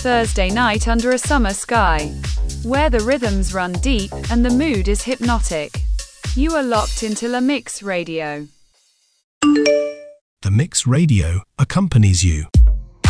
Thursday night under a summer sky, where the rhythms run deep and the mood is hypnotic. You are locked into La Mix Radio. The Mix Radio accompanies you.